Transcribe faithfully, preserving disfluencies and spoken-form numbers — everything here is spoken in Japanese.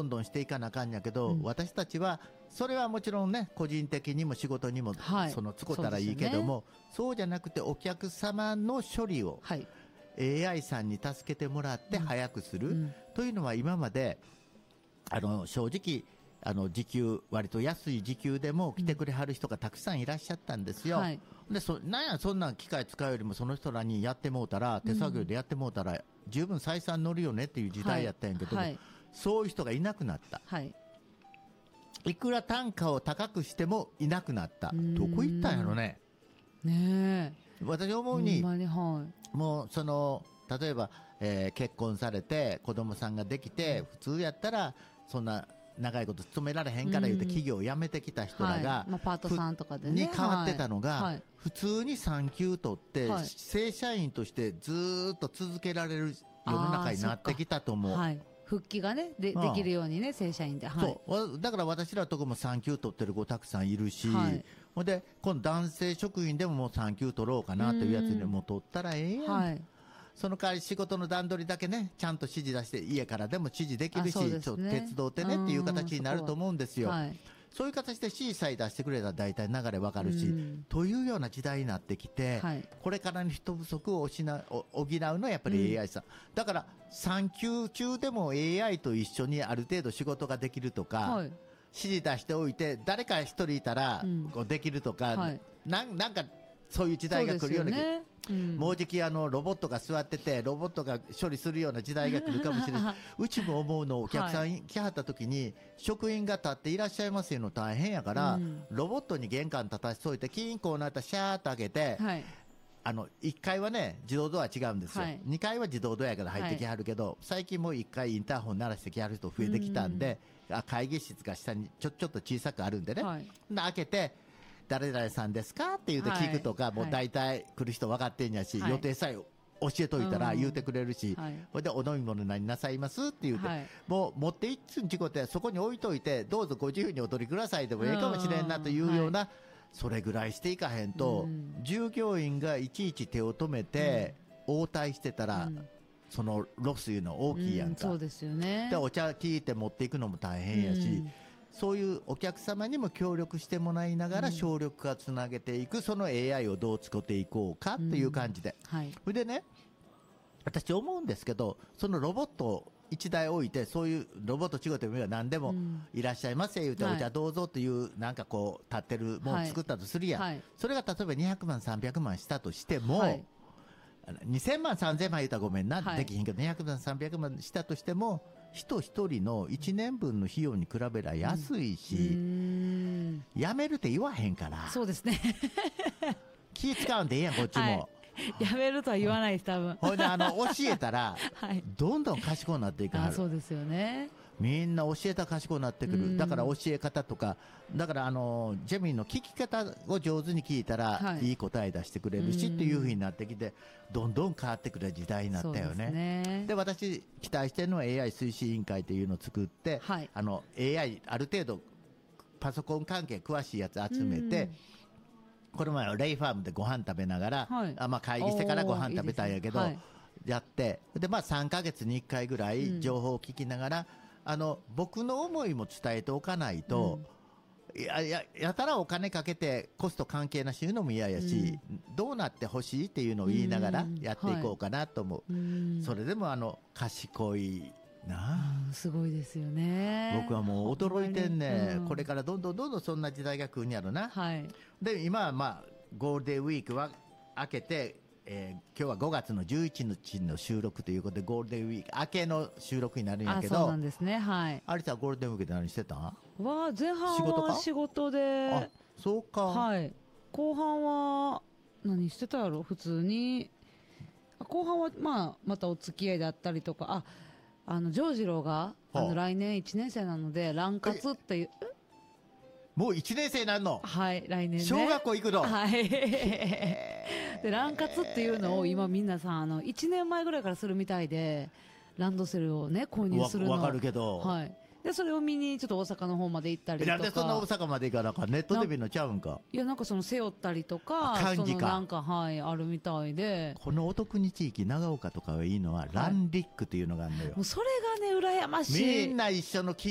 んどんしていかなあかんやけど、 うん私たちはそれはもちろんね個人的にも仕事にも、 はいその使ったらいいけども、そうじゃなくてお客様の処理をはい、 エーアイ さんに助けてもらって早くする、 うんというのは今まであの正直あの時給割と安い時給でも来てくれはる人がたくさんいらっしゃったんですよ、 はい、 でそなんやそんな機械使うよりもその人らにやってもうたら手作業でやってもうたら十分採算乗るよねっていう時代やったんやけども、 はいはいそういう人がいなくなった、 はい、 いくら単価を高くしてもいなくなった。 うーんどこ行ったんやろね。 ねえ、 私思ほうんにまに、はもうその例えば、えー結婚されて子供さんができて普通やったらそんな長いこと勤められへんから言ってうん企業を辞めてきたい、 人らが、 はい、まあ、パートさんとかでねに変わってたのが、 はいはい普通に産休取って、 はい正社員としてずーっと続けられる世の中になってきたと思う。 はい、復帰がねでうんできるようにね正社員で、はい、 そうわだから私らとこも産休取ってる子たくさんいるし、 はいほんで今度男性職員でももう産休取ろうかなというやつでもう取ったらええやん、 はい、 その代わり仕事の段取りだけねちゃんと指示出して家からでも指示できるし、 あそうですねちょっと手伝ってねっていう形になると思うんですよ、 はい、 そういう形で指示さえ出してくれたら大体流れわかるし、 うんというような時代になってきて、 はいこれからの人不足を補うお補うのはやっぱり エーアイ さん、だから産休中でも エーアイ と一緒にある程度仕事ができるとか、 はい、 指示出しておいて誰か一人いたらうんこうできるとか、 はいなんなんかそういう時代が来るような気が、 そうですよね、うんもうじきあのロボットが座っててロボットが処理するような時代が来るかもしれないうちも思うのお客さん来はった時に職員が立っていらっしゃいますよの大変やから、 うんロボットに玄関立たしといてキーンこうなったらシャーッと開けて、 はい、 あのいっかいはね自動ドア違うんですよ、 はいにかいは自動ドアやから入ってきはるけど、最近もういっかいインターホン鳴らしてきはる人増えてきたんで、あ会議室が下にちょちょっと小さくあるんでね、 はい、 で開けて誰々さんですかって言うて聞くとか、 はいもう大体来る人分かってんやし、 はい予定さえ教えといたらうん言うてくれるし、 はいほいでお飲み物何なさいますって言うて、 はいもう持っていっつんちこってそこに置いといてどうぞご自由にお取りくださいでもええかもしれんなというような、それぐらいしていかへんと、 うん従業員がいちいち手を止めて応対してたら、 うんそのロスいうの大きいやんか、 うんそうですよね、 でお茶聞いて持っていくのも大変やし、 うんそういうお客様にも協力してもらいながら省力化つなげていく、その エーアイ をどう使っていこうかっていう感じで、 はい、 それでね私思うんですけどそのロボットをいちだい置いてそういうロボット仕事は何でもうんいらっしゃいませ言うて、 はいお茶どうぞっていうなんかこう立ってるもの作ったとするやん、 はいそれが例えばにひゃくまんさんびゃくまんしたとしても、 はいあのにせんまんさんぜんまん言うたらごめんな、 はいできひんけどにひゃくまんさんびゃくまんしたとしても人一人のいちねんぶんの費用に比べりゃ安いし、 うーんやめるって言わへんからそうですね気使うんでええやんこっちも、 はいやめるとは言わないです多分ほいであの教えたらはいどんどん賢くなっていくはるあそうですよねみんな教えたら賢くなってくうんるだから教え方とかだからあのジェミニの聞き方を上手に聞いたら、 はいい、い答え出してくれるしうんっていう風になってきてどんどん変わってくる時代になったよそうですねねで私期待してるのは エーアイ 推進委員会というのを作って、 はいあの エーアイ ある程度パソコン関係詳しいやつ集めて、この前はレイファームでご飯食べながら、 はいあまあ、会議してからご飯食べたんやけど、 おーいいですねやってで、まあ、さんかげつにいっかいぐらういん情報を聞きながら、あの僕の思いも伝えておかないと、いやややたらお金かけてコスト関係なし言うのも嫌やし、どうなってほしいっていうのを言いながらうんやっていこうかなと思う、 うんそれでもあの賢いなあ、 うんすごいですよね僕はもう驚いてんね、 うんこれからどんどんどんどんそんな時代が来るんやろな、 はいで今はまあゴールデンウィークは明けて、えー今日はごがつのじゅういちにちの収録ということでゴールデンウィーク明けの収録になるんやあけどそうなんですねはい有田はゴールデンウィークで何してたん？ わあ前半仕事かは仕事であそうか、 はい後半は何してたやろ普通にあ後半はまあまたお付き合いであったりとかああの丈次郎があはあの来年いちねん生なので卵活っていうもういちねん生になるの、 はい来年ね小学校行くの、 はいで卵活っていうのを今みんなさあのいちねんまえぐらいからするみたいでランドセルをね購入するのわわかるけど、 はいでそれを見にちょっと大阪の方まで行ったりとかなんでそんな大阪まで行かなあかんネットで見るのちゃうんか。 いやなんかその背負ったりとかあ漢字かそのなんかはいあるみたいでこのお得に地域長岡とかはいいのは、ランリックというのがあるのよ、 もうそれがね羨ましいみんな一緒の